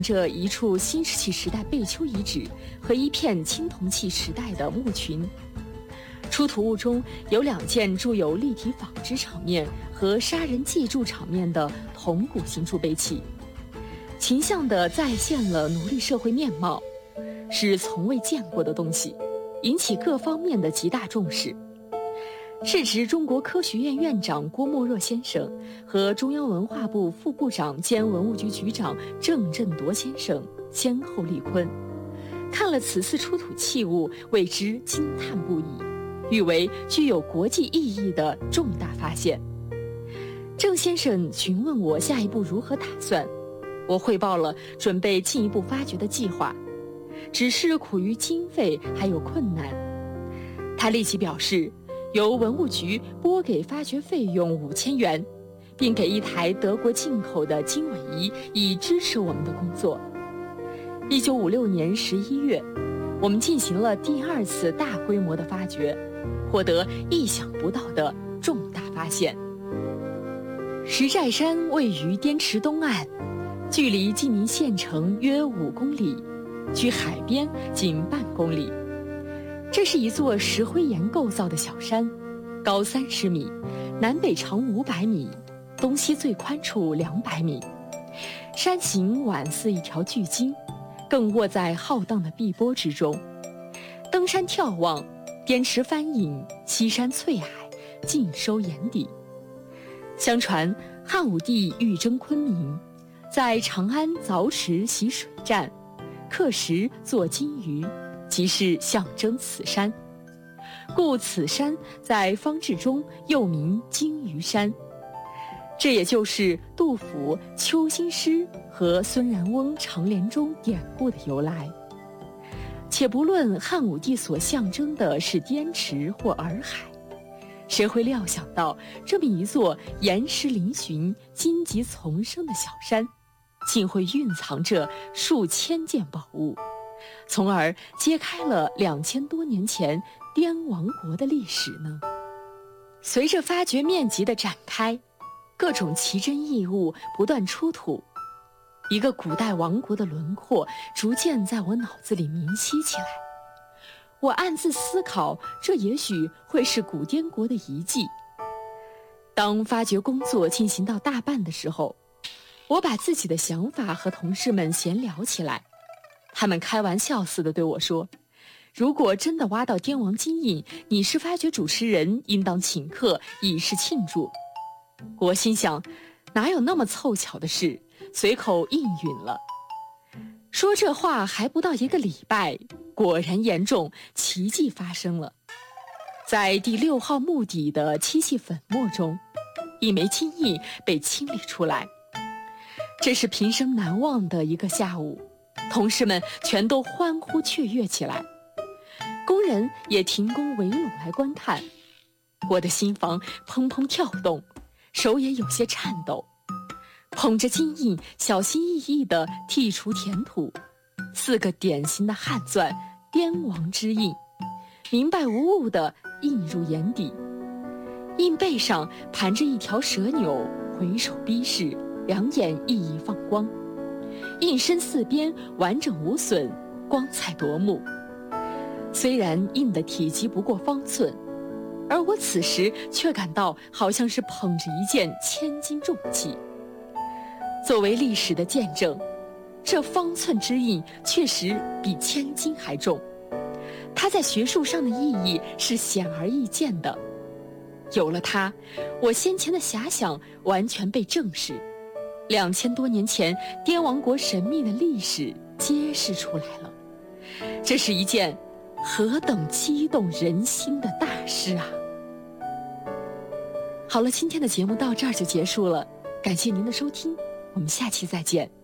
这一处新石器时代贝丘遗址和一片青铜器时代的墓群。出土物中有2件铸有立体纺织场面和杀人祭柱场面的铜骨形铸贝器，形象地再现了奴隶社会面貌，是从未见过的东西，引起各方面的极大重视。是值中国科学院院长郭沫若先生和中央文化部副部长兼文物局局长郑振铎先生先后力坤，看了此次出土器物，为之惊叹不已，誉为具有国际意义的重大发现。郑先生询问我下一步如何打算，我汇报了准备进一步发掘的计划，只是苦于经费还有困难。他立即表示，由文物局拨给发掘费用5000元，并给一台德国进口的经纬仪，以支持我们的工作。1956年11月，我们进行了第2次大规模的发掘，获得意想不到的重大发现。石寨山位于滇池东岸，距离济宁县城约5公里，距海边仅半公里。这是一座石灰岩构造的小山，高30米，南北长500米，东西最宽处200米。山形宛似一条巨鲸，更卧在浩荡的碧波之中。登山眺望，滇池翻影，西山翠海，尽收眼底。相传汉武帝欲征昆明，在长安凿石洗水站，刻石作金鱼，即是象征此山，故此山在方志中又名金鱼山。这也就是杜甫《秋兴诗》和孙然翁《长联》中典故的由来。且不论汉武帝所象征的是滇池或洱海，谁会料想到这么一座岩石嶙峋、荆棘丛生的小山，竟会蕴藏着数千件宝物，从而揭开了2000多年前滇王国的历史呢？随着发掘面积的展开，各种奇珍异物不断出土，一个古代王国的轮廓逐渐在我脑子里明晰起来。我暗自思考，这也许会是古滇国的遗迹。当发掘工作进行到大半的时候，我把自己的想法和同事们闲聊起来。他们开玩笑似的对我说，如果真的挖到滇王金印，你是发掘主持人，应当请客以示庆祝。我心想，哪有那么凑巧的事，随口应允了。说这话还不到1个礼拜，果然严重，奇迹发生了。在第6号墓底的漆器粉末中，一枚金印被清理出来。这是平生难忘的一个下午，同事们全都欢呼雀跃起来，工人也停工围拢来观看。我的心房砰砰跳动，手也有些颤抖，捧着金印，小心翼翼地剔除填土，4个典型的汉篆滇王之印，明白无误地印入眼底。印背上盘着一条蛇钮，回首逼视，两眼熠熠放光。印身4边完整无损，光彩夺目。虽然印的体积不过方寸，而我此时却感到好像是捧着一件千斤重器。作为历史的见证，这方寸之印确实比千斤还重，它在学术上的意义是显而易见的。有了它，我先前的遐想完全被证实，2000多年前滇王国神秘的历史揭示出来了。这是一件何等激动人心的大事啊！好了，今天的节目到这儿就结束了，感谢您的收听，我们下期再见。